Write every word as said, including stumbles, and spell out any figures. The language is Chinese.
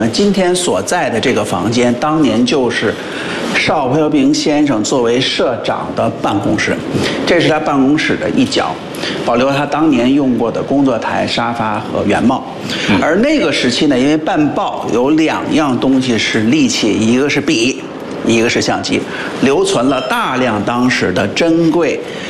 今天所在的这个房间，当年就是邵飘萍先生作为社长的办公室，这是他办公室的一角，保留他当年用过的工作台、沙发和原貌。而那个时期呢，因为办报有两样东西是利器，一个是笔，一个是相机，留存了大量当时的珍贵